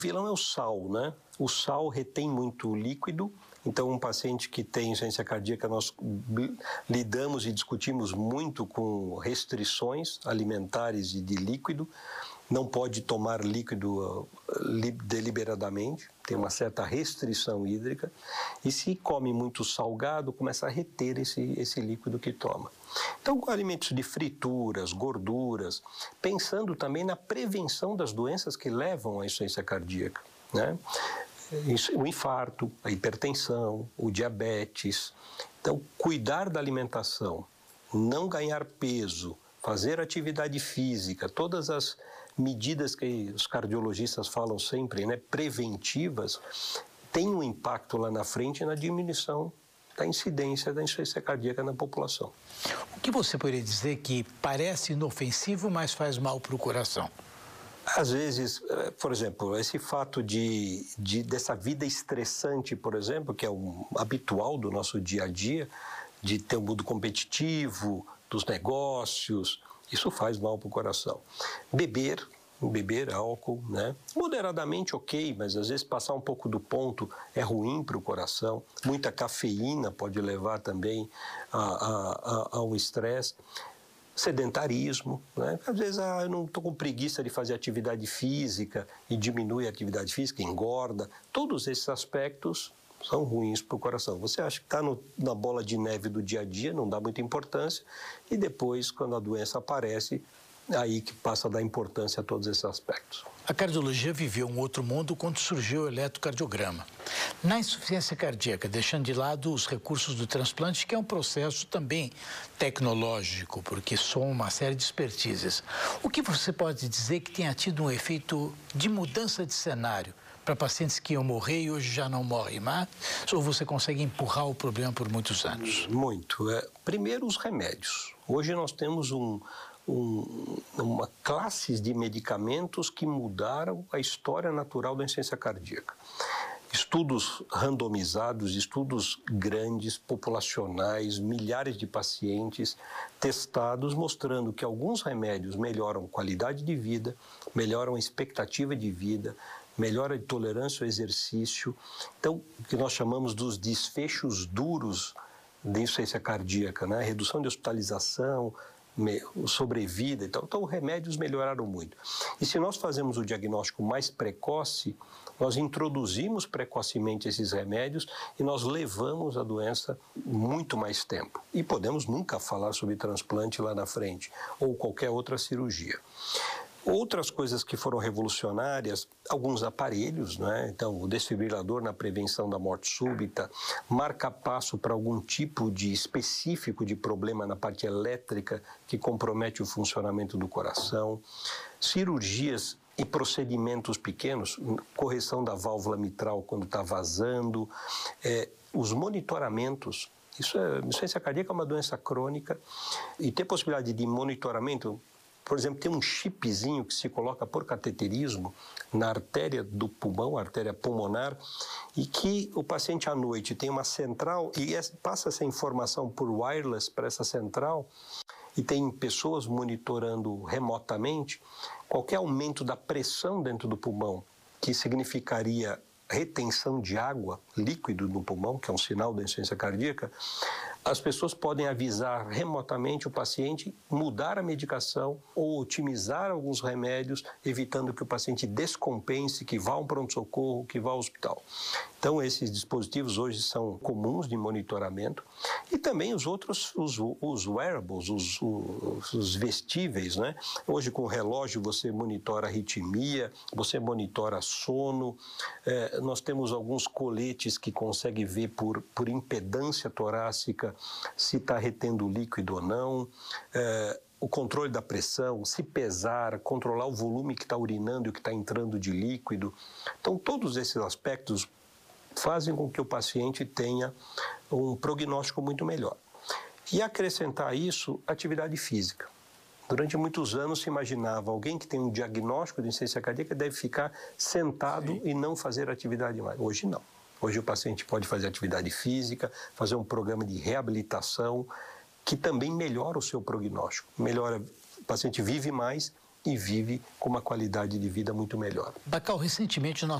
vilão é o sal, né? O sal retém muito líquido, então um paciente que tem insuficiência cardíaca, nós lidamos e discutimos muito com restrições alimentares e de líquido, não pode tomar líquido deliberadamente, tem uma certa restrição hídrica, e se come muito salgado, começa a reter esse líquido que toma. Então, alimentos de frituras, gorduras, pensando também na prevenção das doenças que levam à insuficiência cardíaca, né? O infarto, a hipertensão, o diabetes. Então, cuidar da alimentação, não ganhar peso, fazer atividade física, todas as medidas que os cardiologistas falam sempre, né, preventivas, tem um impacto lá na frente na diminuição da incidência da insuficiência cardíaca na população. O que você poderia dizer que parece inofensivo, mas faz mal para o coração? Às vezes, por exemplo, esse fato dessa vida estressante, por exemplo, que é habitual do nosso dia a dia, de ter um mundo competitivo, dos negócios, isso faz mal para o coração. Beber álcool, né? Moderadamente ok, mas às vezes passar um pouco do ponto é ruim para o coração. Muita cafeína pode levar também ao estresse. Sedentarismo, né? Às vezes eu não estou com preguiça de fazer atividade física e diminui a atividade física, engorda. Todos esses aspectos são ruins para o coração. Você acha que está na bola de neve do dia a dia, não dá muita importância, e depois, quando a doença aparece, aí que passa a dar importância a todos esses aspectos. A cardiologia viveu um outro mundo quando surgiu o eletrocardiograma. Na insuficiência cardíaca, deixando de lado os recursos do transplante, que é um processo também tecnológico, porque soma uma série de expertises. O que você pode dizer que tenha tido um efeito de mudança de cenário para pacientes que iam morrer e hoje já não morrem mais? Ou você consegue empurrar o problema por muitos anos? Muito. Primeiro, os remédios. Hoje nós temos uma classe de medicamentos que mudaram a história natural da insuficiência cardíaca. Estudos randomizados, estudos grandes, populacionais, milhares de pacientes testados, mostrando que alguns remédios melhoram qualidade de vida, melhoram a expectativa de vida, melhora a tolerância ao exercício. Então, o que nós chamamos dos desfechos duros de insuficiência cardíaca, né? Redução de hospitalização, sobrevida e tal. Então, remédios melhoraram muito. E se nós fazemos o diagnóstico mais precoce, nós introduzimos precocemente esses remédios e nós levamos a doença muito mais tempo. E podemos nunca falar sobre transplante lá na frente, ou qualquer outra cirurgia. Outras coisas que foram revolucionárias, alguns aparelhos, né? Então, o desfibrilador na prevenção da morte súbita, marca-passo para algum tipo de específico de problema na parte elétrica que compromete o funcionamento do coração, cirurgias e procedimentos pequenos, correção da válvula mitral quando está vazando, os monitoramentos. Insuficiência cardíaca é uma doença crônica e ter possibilidade de monitoramento. Por exemplo, tem um chipzinho que se coloca por cateterismo na artéria do pulmão, artéria pulmonar, e que o paciente à noite tem uma central e passa essa informação por wireless para essa central, e tem pessoas monitorando remotamente. Qualquer aumento da pressão dentro do pulmão, que significaria retenção de água, líquido no pulmão, que é um sinal da insuficiência cardíaca, as pessoas podem avisar remotamente o paciente, mudar a medicação ou otimizar alguns remédios, evitando que o paciente descompense, que vá a um pronto-socorro, que vá ao hospital. Então, esses dispositivos hoje são comuns de monitoramento. E também os outros, os wearables, os vestíveis, né? Hoje, com o relógio, você monitora a arritmia, você monitora sono. Nós temos alguns coletes que conseguem ver por impedância torácica se está retendo líquido ou não. O controle da pressão, se pesar, controlar o volume que está urinando e o que está entrando de líquido. Então, todos esses aspectos fazem com que o paciente tenha um prognóstico muito melhor. E acrescentar a isso, atividade física. Durante muitos anos se imaginava alguém que tem um diagnóstico de insuficiência cardíaca deve ficar sentado e não fazer atividade mais. Hoje não. Hoje o paciente pode fazer atividade física, fazer um programa de reabilitação que também melhora o seu prognóstico. Melhora, o paciente vive mais e vive com uma qualidade de vida muito melhor. Bacal, recentemente nós